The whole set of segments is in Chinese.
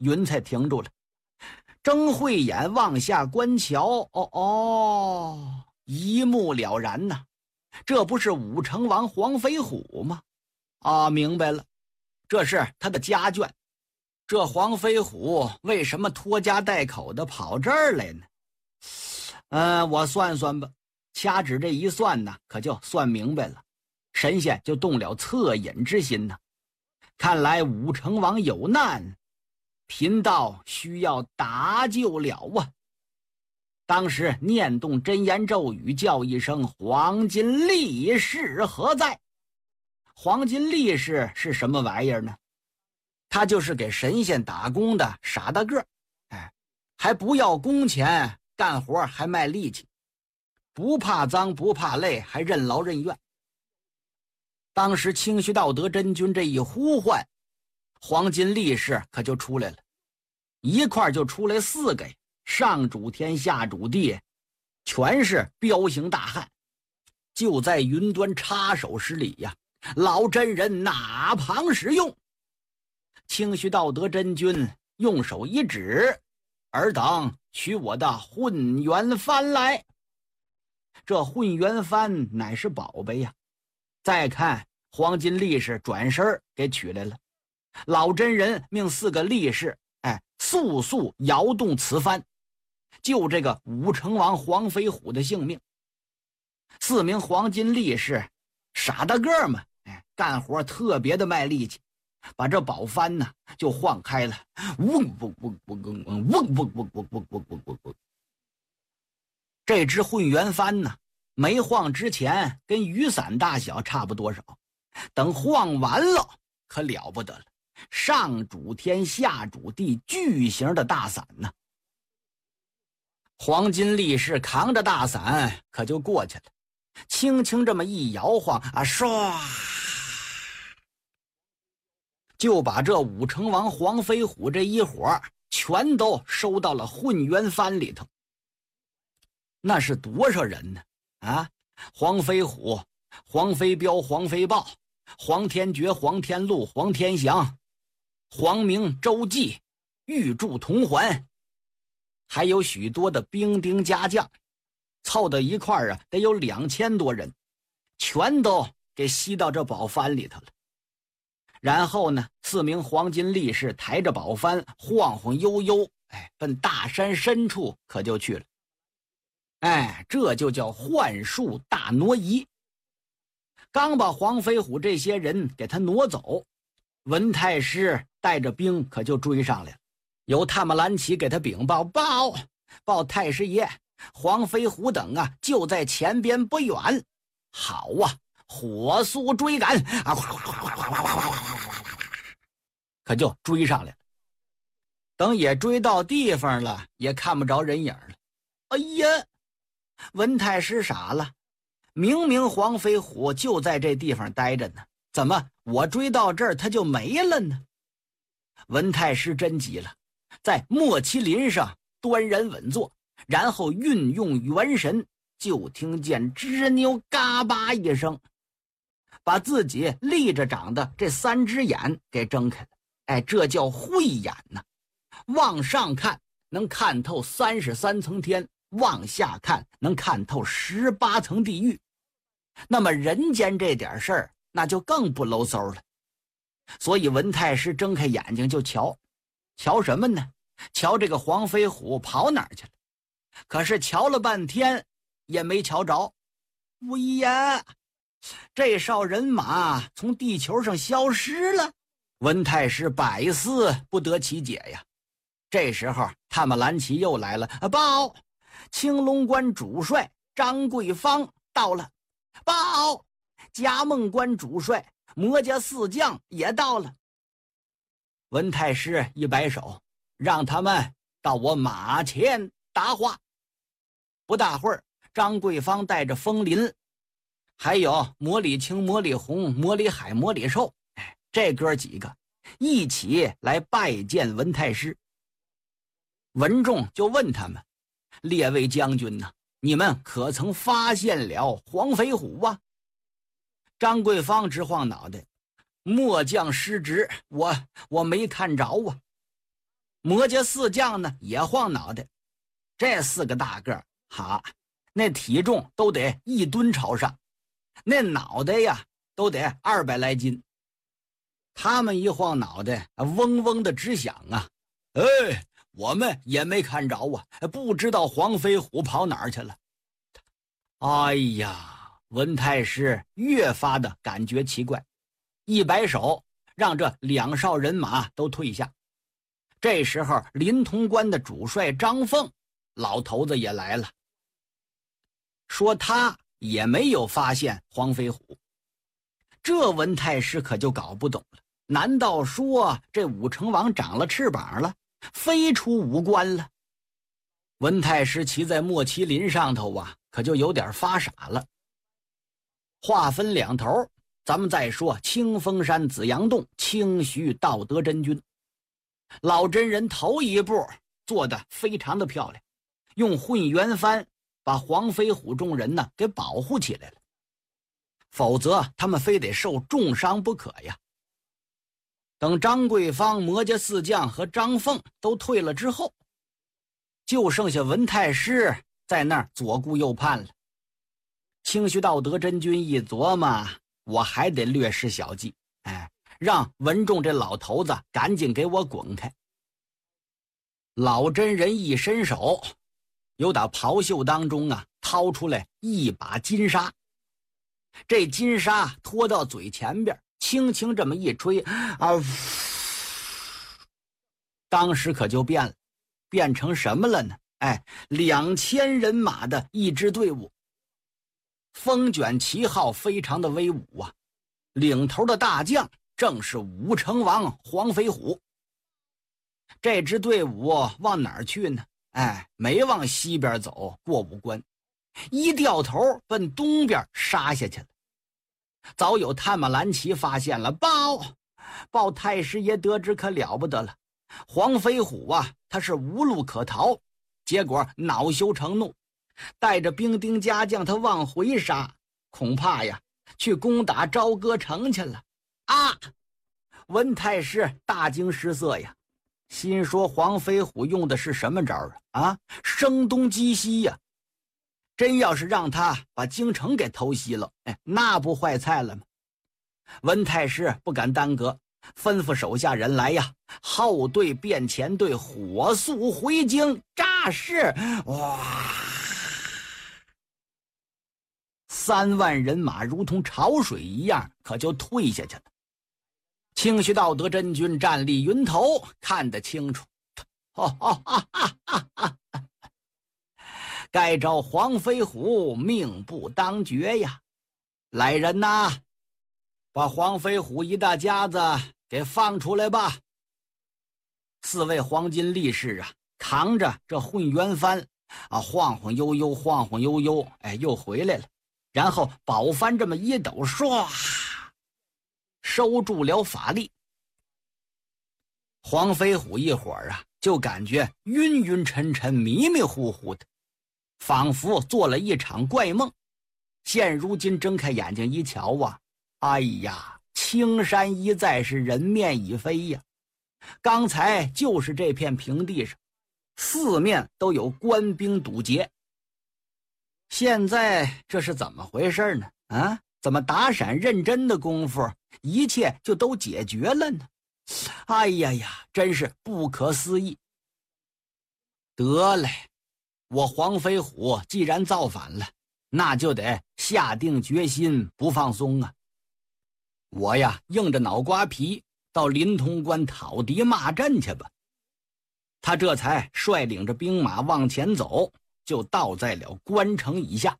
云才停住了，睁慧眼往下观瞧，一目了然呐，这不是武成王黄飞虎吗？明白了，这是他的家眷。这黄飞虎为什么拖家带口的跑这儿来呢？我算算吧，掐指这一算呢，可就算明白了。神仙就动了恻隐之心呢。看来武成王有难，贫道需要搭救了啊！当时念动真言咒语，叫一声黄金力士何在？黄金力士是什么玩意儿呢？他就是给神仙打工的傻大个，还不要工钱，干活还卖力气，不怕脏不怕累，还任劳任怨。当时清虚道德真君这一呼唤，黄金力士可就出来了，一块就出来4个，上主天下主地，全是彪形大汉。就在云端插手施礼呀，老真人哪旁使用？清虚道德真君用手一指，尔等取我的混元幡来。这混元幡乃是宝贝呀。再看黄金力士转身给取来了，老真人命4个力士速速摇动此幡，救这个武成王黄飞虎的性命。4名黄金力士傻大个嘛，干活特别的卖力气，把这宝幡呢就晃开了，这只混元幡呢没晃之前跟雨伞大小差不多少，等晃完了可了不得了，上主天下主地巨型的大伞呢。黄金力士扛着大伞可就过去了，轻轻这么一摇晃唰，就把这武成王黄飞虎这一伙全都收到了混元幡里头。那是多少人呢？黄飞虎、黄飞彪、黄飞豹、黄天觉、黄天禄、黄天祥、黄明、周济、玉柱铜环，还有许多的兵丁家将，凑到一块儿得有2000多人，全都给吸到这宝幡里头了。然后呢，4名黄金力士抬着宝幡晃晃悠悠，奔大山深处可就去了。这就叫幻术大挪移。刚把黄飞虎这些人给他挪走，文太师带着兵可就追上来了。由探马兰奇给他禀报，报太师爷，黄飞虎等就在前边不远。好啊，火速追赶可就追上来了。等也追到地方了，也看不着人影了。哎呀，文太师傻了，明明黄飞虎就在这地方待着呢，怎么我追到这儿他就没了呢？文太师真急了，在莫麒麟上端然稳坐，然后运用元神，就听见吱扭嘎巴一声，把自己立着长的这3只眼给睁开了。这叫慧眼呐！往上看能看透33层天，往下看能看透18层地狱。那么人间这点事儿，那就更不搂嗖了。所以文太师睁开眼睛就瞧什么呢？瞧这个黄飞虎跑哪儿去了？可是瞧了半天也没瞧着。哎呀，这哨人马从地球上消失了。文太师百思不得其解呀。这时候探马兰奇又来了，报，青龙关主帅张桂芳到了。报，嘉梦关主帅魔家4将也到了。文太师一摆手，让他们到我马前答话。不大会儿，张桂芳带着风林，还有魔里青、魔里红、魔里海、魔里寿，这哥几个一起来拜见文太师。文仲就问他们，列位将军呢，你们可曾发现了黄飞虎啊？张桂芳直晃脑袋，末将失职，我没看着啊。 魔家四将呢也晃脑袋，这4个大个哈，那体重都得1吨朝上，那脑袋呀都得200来斤。他们一晃脑袋，嗡嗡的直响啊！哎，我们也没看着啊，不知道黄飞虎跑哪儿去了。哎呀，文太师越发的感觉奇怪，一摆手让这2哨人马都退下。这时候临潼关的主帅张凤老头子也来了，说他也没有发现黄飞虎。这文太师可就搞不懂了，难道说这武成王长了翅膀了，飞出武关了？文太师骑在莫麒麟上头啊，可就有点发傻了。话分两头，咱们再说清风山紫阳洞清虚道德真君。老真人头一步做得非常的漂亮，用混元幡把黄飞虎众人呢给保护起来了，否则他们非得受重伤不可呀。等张桂芳、魔家四将和张凤都退了之后，就剩下文太师在那儿左顾右盼了。清虚道德真君一琢磨，我还得略施小计，让文仲这老头子赶紧给我滚开。老真人一伸手，由打袍袖当中啊掏出来一把金沙，这金沙拖到嘴前边，轻轻这么一吹啊，当时可就变了，变成什么了呢？2000人马的一支队伍，风卷旗号非常的威武啊，领头的大将正是武成王黄飞虎。这支队伍往哪儿去呢？没往西边走过武关，一掉头奔东边杀下去了。早有探马蓝旗发现了，报太师爷得知可了不得了，黄飞虎啊他是无路可逃，结果恼羞成怒，带着兵丁家将他往回杀，恐怕呀去攻打朝歌城去了啊！文太师大惊失色呀，心说黄飞虎用的是什么招啊？声东击西呀！真要是让他把京城给偷袭了，那不坏菜了吗？文太师不敢耽搁，吩咐手下人来呀，后队变前队，火速回京扎势。哇！3万人马如同潮水一样，可就退下去了。清虚道德真君站立云头，看得清楚。该招黄飞虎命不当绝呀！来人呐，把黄飞虎一大家子给放出来吧！4位黄金力士啊，扛着这混元幡啊，晃晃悠悠，晃晃悠悠，又回来了。然后宝幡这么一抖，唰，收住了法力。黄飞虎一会儿啊，就感觉晕晕沉沉，迷迷糊糊的，仿佛做了一场怪梦。现如今睁开眼睛一瞧啊，哎呀，青山一在，是人面已非呀！刚才就是这片平地上，四面都有官兵堵截。现在这是怎么回事呢？怎么打闪认真的功夫，一切就都解决了呢？哎呀呀，真是不可思议！得嘞，我黄飞虎既然造反了，那就得下定决心不放松啊！我呀，硬着脑瓜皮到临潼关讨敌骂阵去吧。他这才率领着兵马往前走，就到在了关城以下。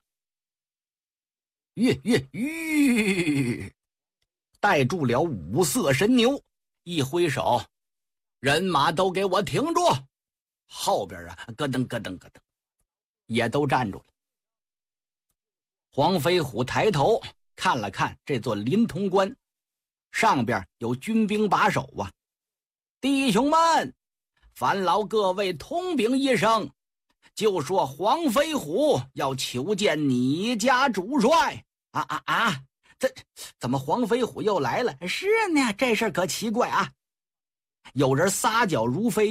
带住了五色神牛，一挥手，人马都给我停住！后边啊，咯噔咯噔咯噔，也都站住了。黄飞虎抬头看了看这座临潼关，上边有军兵把守啊。弟兄们，烦劳各位通禀一声，就说黄飞虎要求见你家主帅。这怎么黄飞虎又来了？是呢，这事儿可奇怪啊！有人撒脚如飞。